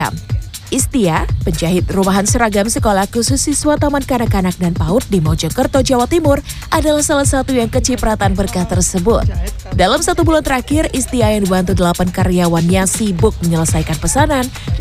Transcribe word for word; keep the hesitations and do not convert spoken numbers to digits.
Istia, penjahit rumahan seragam sekolah khusus siswa Taman Kanak-Kanak dan PAUD di Mojokerto, Jawa Timur adalah salah satu yang kecipratan berkah tersebut. Dalam satu bulan terakhir, Istia yang dibantu delapan karyawannya sibuk menyelesaikan pesanan